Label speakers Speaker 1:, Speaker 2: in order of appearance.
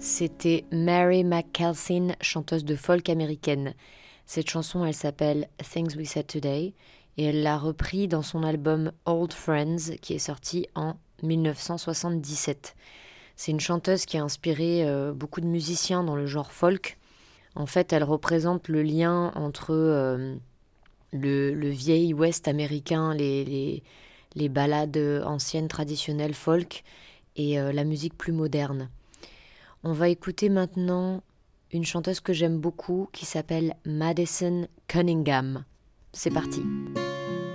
Speaker 1: C'était Mary McCalsin, chanteuse de folk américaine. Cette chanson, elle s'appelle Things We Said Today et elle l'a repris dans son album Old Friends qui est sorti en 1977. C'est une chanteuse qui a inspiré beaucoup de musiciens dans le genre folk. En fait, elle représente le lien entre le vieil Ouest américain, les ballades anciennes traditionnelles folk et la musique plus moderne. On va écouter maintenant une chanteuse que j'aime beaucoup qui s'appelle Madison Cunningham. C'est parti.